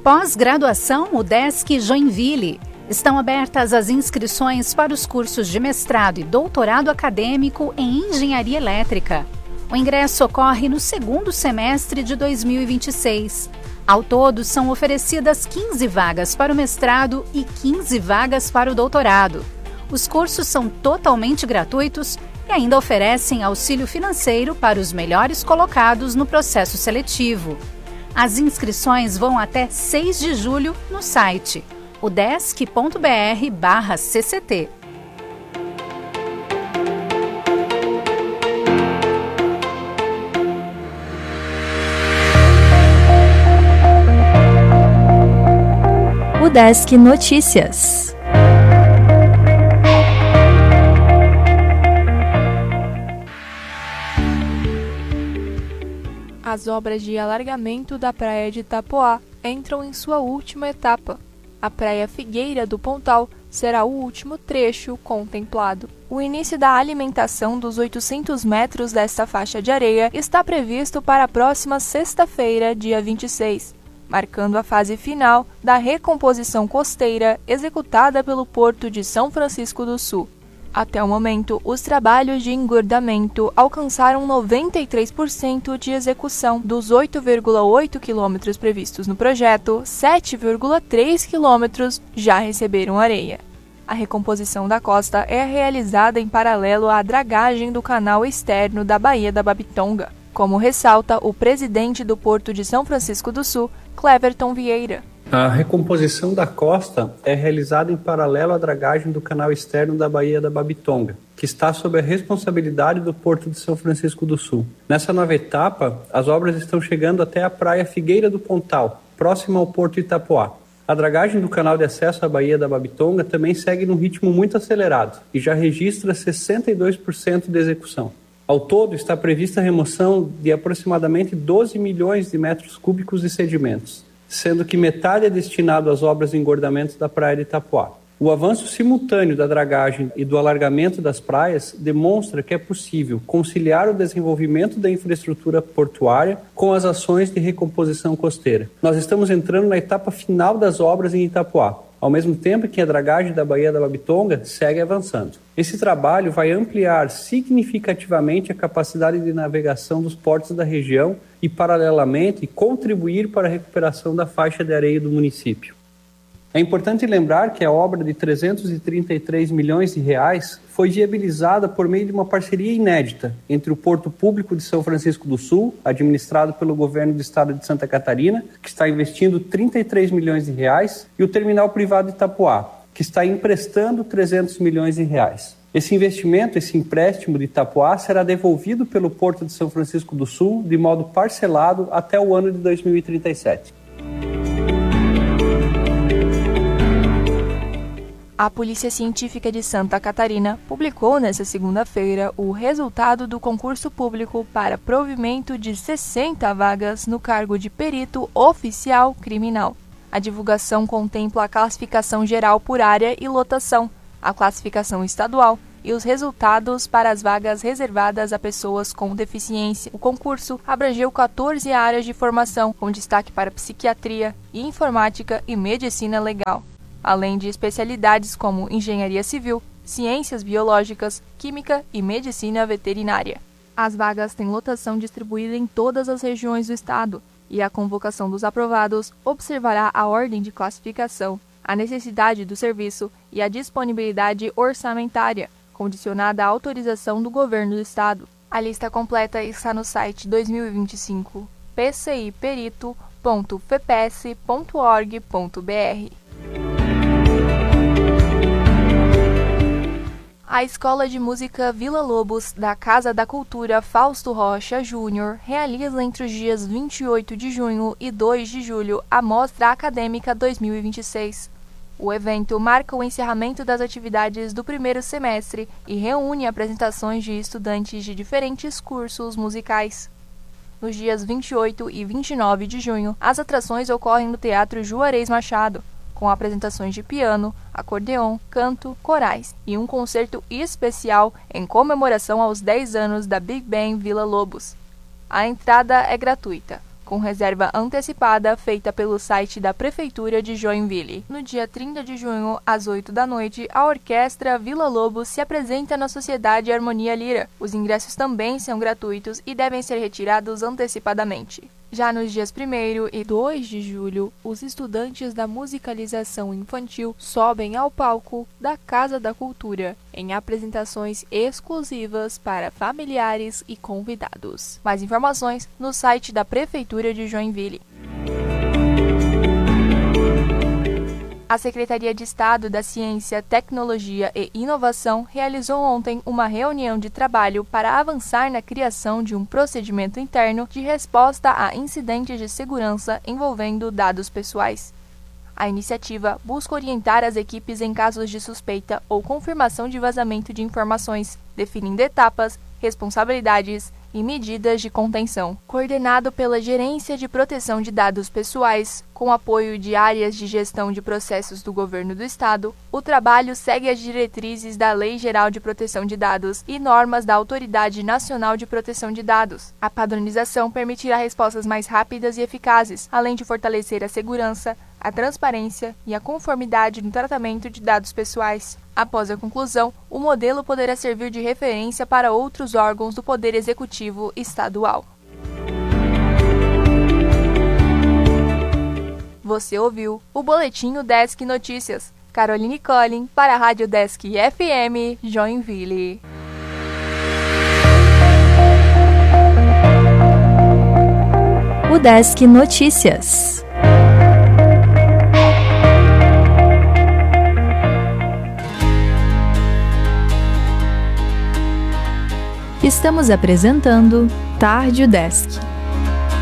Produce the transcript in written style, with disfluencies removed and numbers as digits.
Pós-graduação UDESC Joinville. Estão abertas as inscrições para os cursos de mestrado e doutorado acadêmico em Engenharia Elétrica. O ingresso ocorre no segundo semestre de 2026. Ao todo, são oferecidas 15 vagas para o mestrado e 15 vagas para o doutorado. Os cursos são totalmente gratuitos e ainda oferecem auxílio financeiro para os melhores colocados no processo seletivo. As inscrições vão até 6 de julho no site udesc.br/cct. UDESC Notícias. As obras de alargamento da praia de Itapoá entram em sua última etapa. A Praia Figueira do Pontal será o último trecho contemplado. O início da alimentação dos 800 metros desta faixa de areia está previsto para a próxima sexta-feira, dia 26, marcando a fase final da recomposição costeira executada pelo Porto de São Francisco do Sul. Até o momento, os trabalhos de engordamento alcançaram 93% de execução. Dos 8,8 quilômetros previstos no projeto, 7,3 quilômetros já receberam areia. A recomposição da costa é realizada em paralelo à dragagem do canal externo da Baía da Babitonga, como ressalta o presidente do Porto de São Francisco do Sul, Cleverton Vieira. A recomposição da costa é realizada em paralelo à dragagem do canal externo da Baía da Babitonga, que está sob a responsabilidade do Porto de São Francisco do Sul. Nessa nova etapa, as obras estão chegando até a Praia Figueira do Pontal, próxima ao Porto de Itapoá. A dragagem do canal de acesso à Baía da Babitonga também segue num ritmo muito acelerado e já registra 62% de execução. Ao todo, está prevista a remoção de aproximadamente 12 milhões de metros cúbicos de sedimentos, sendo que metade é destinado às obras de engordamento da praia de Itapoá. O avanço simultâneo da dragagem e do alargamento das praias demonstra que é possível conciliar o desenvolvimento da infraestrutura portuária com as ações de recomposição costeira. Nós estamos entrando na etapa final das obras em Itapoá, ao mesmo tempo que a dragagem da Baía da Babitonga segue avançando. Esse trabalho vai ampliar significativamente a capacidade de navegação dos portos da região e, paralelamente, contribuir para a recuperação da faixa de areia do município. É importante lembrar que a obra de 333 milhões de reais foi viabilizada por meio de uma parceria inédita entre o Porto Público de São Francisco do Sul, administrado pelo governo do estado de Santa Catarina, que está investindo 33 milhões de reais, e o terminal privado de Itapoá, que está emprestando 300 milhões de reais. Esse investimento, esse empréstimo de Itapoá, será devolvido pelo Porto de São Francisco do Sul de modo parcelado até o ano de 2037. A Polícia Científica de Santa Catarina publicou nesta segunda-feira o resultado do concurso público para provimento de 60 vagas no cargo de perito oficial criminal. A divulgação contempla a classificação geral por área e lotação, a classificação estadual e os resultados para as vagas reservadas a pessoas com deficiência. O concurso abrangeu 14 áreas de formação, com destaque para psiquiatria, informática e medicina legal, além de especialidades como engenharia civil, ciências biológicas, química e medicina veterinária. As vagas têm lotação distribuída em todas as regiões do estado, e a convocação dos aprovados observará a ordem de classificação, a necessidade do serviço e a disponibilidade orçamentária, condicionada à autorização do governo do estado. A lista completa está no site 2025 pciperito.fps.org.br. A Escola de Música Vila Lobos, da Casa da Cultura Fausto Rocha Júnior, realiza entre os dias 28 de junho e 2 de julho a Mostra Acadêmica 2026. O evento marca o encerramento das atividades do primeiro semestre e reúne apresentações de estudantes de diferentes cursos musicais. Nos dias 28 e 29 de junho, as atrações ocorrem no Teatro Juarez Machado, com apresentações de piano, acordeon, canto, corais e um concerto especial em comemoração aos 10 anos da Big Band Vila Lobos. A entrada é gratuita, com reserva antecipada feita pelo site da Prefeitura de Joinville. No dia 30 de junho, às 8 da noite, a Orquestra Vila Lobos se apresenta na Sociedade Harmonia Lira. Os ingressos também são gratuitos e devem ser retirados antecipadamente. Já nos dias 1º e 2 de julho, os estudantes da musicalização infantil sobem ao palco da Casa da Cultura, em apresentações exclusivas para familiares e convidados. Mais informações no site da Prefeitura de Joinville. A Secretaria de Estado da Ciência, Tecnologia e Inovação realizou ontem uma reunião de trabalho para avançar na criação de um procedimento interno de resposta a incidentes de segurança envolvendo dados pessoais. A iniciativa busca orientar as equipes em casos de suspeita ou confirmação de vazamento de informações, definindo etapas, responsabilidades e medidas de contenção. Coordenado pela Gerência de Proteção de Dados Pessoais, com apoio de áreas de gestão de processos do Governo do Estado, o trabalho segue as diretrizes da Lei Geral de Proteção de Dados e normas da Autoridade Nacional de Proteção de Dados. A padronização permitirá respostas mais rápidas e eficazes, além de fortalecer a segurança, a transparência e a conformidade no tratamento de dados pessoais. Após a conclusão, o modelo poderá servir de referência para outros órgãos do Poder Executivo Estadual. Você ouviu o Boletim UDESC Notícias. Caroline Collin para a Rádio UDESC FM Joinville. UDESC Notícias. Estamos apresentando Tarde UDESC.